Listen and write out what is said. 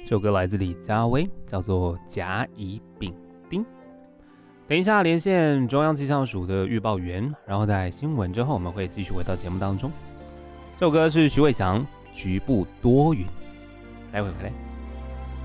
这首歌来自李佳薇，叫做《甲乙丙丁》。等一下连线中央气象署的预报员，然后在新闻之后，我们会继续回到节目当中。这首歌是徐伟翔《局部多云》，待会回来。